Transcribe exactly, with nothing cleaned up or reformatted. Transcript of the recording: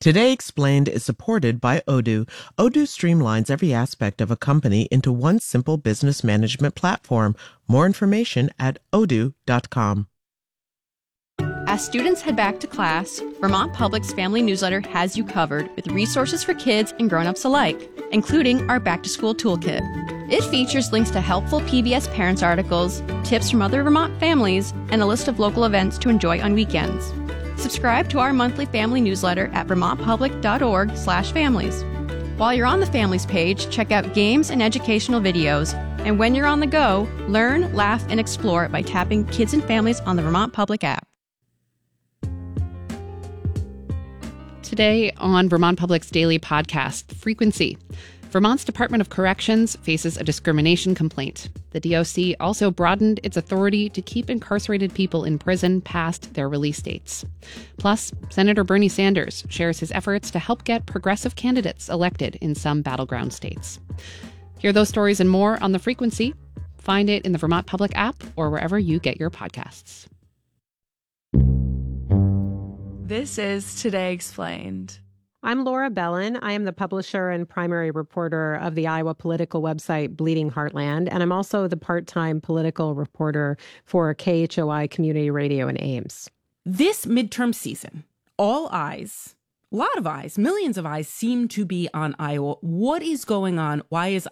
Today Explained is supported by Odoo. Odoo streamlines every aspect of a company into one simple business management platform. More information at odoo dot com. As students head back to class, Vermont Public's Family Newsletter has you covered with resources for kids and grown-ups alike, including our back-to-school toolkit. It features links to helpful P B S Parents articles, tips from other Vermont families, and a list of local events to enjoy on weekends. Subscribe to our monthly family newsletter at vermontpublic.org slash families. While you're on the Families page, check out games and educational videos. And when you're on the go, learn, laugh, and explore by tapping Kids and Families on the Vermont Public app. Today on Vermont Public's daily podcast, Frequency. Vermont's Department of Corrections faces a discrimination complaint. The D O C also broadened its authority to keep incarcerated people in prison past their release dates. Plus, Senator Bernie Sanders shares his efforts to help get progressive candidates elected in some battleground states. Hear those stories and more on The Frequency. Find it in the Vermont Public app or wherever you get your podcasts. This is Today Explained. I'm Laura Bellin. I am the publisher and primary reporter of the Iowa political website Bleeding Heartland, and I'm also the part-time political reporter for K H O I Community Radio in Ames. This midterm season, all eyes, a lot of eyes, millions of eyes seem to be on Iowa. What is going on? Why is